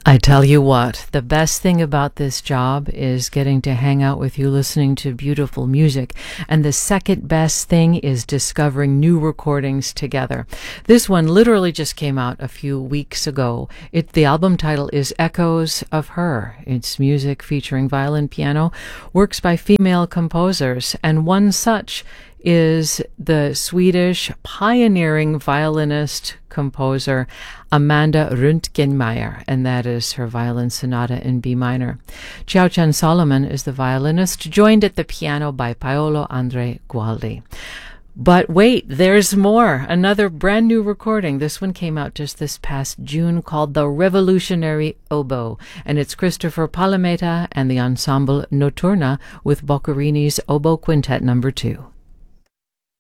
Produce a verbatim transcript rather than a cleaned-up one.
I tell you what, the best thing about this job is getting to hang out with you listening to beautiful music. And the second best thing is discovering new recordings together. This one literally just came out a few weeks ago. It, the album title is Echoes of Her. It's music featuring violin, piano, works by female composers. And one such is the Swedish pioneering violinist composer Amanda Röntgenmeier, and that is her violin sonata in B minor. Ciao-Chan Solomon is the violinist, joined at the piano by Paolo Andre Gualdi. But wait, there's more. Another brand new recording. This one came out just this past June, called The Revolutionary Oboe, and it's Christopher Palameta and the ensemble Notturna with Boccherini's Oboe Quintet number two.